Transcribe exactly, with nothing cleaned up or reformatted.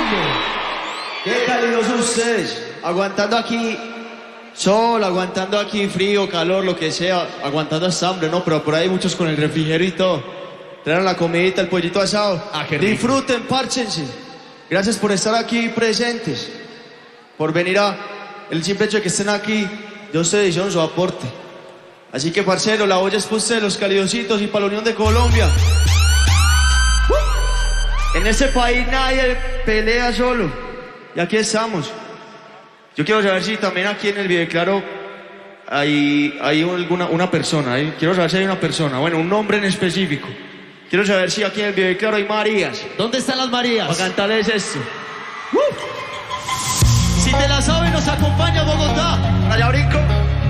Qué cálidos ustedes, aguantando aquí sol, aguantando aquí frío, calor, lo que sea, aguantando hasta hambre, ¿no? Pero por ahí muchos con el refrigerio y todo. Traen la comidita, el pollito asado. Ah, qué rico. Disfruten, párchense. Gracias por estar aquí presentes, por venir a... El simple hecho de que estén aquí, de ustedes hicieron su aporte. Así que, parcero, la olla es para ustedes, los calidositos, y para la Unión de Colombia. ¡Uh! En este país nadie pelea solo. Y aquí estamos. Yo quiero saber si también aquí en el Videoclaro hay, hay alguna, una persona. ¿eh? Quiero saber si hay una persona, bueno, un nombre en específico. Quiero saber si aquí en el Videoclaro hay Marías. ¿Dónde están las Marías? Para cantarles esto. ¡Uh! Si te la sabes, nos acompaña Bogotá. Allá brinco.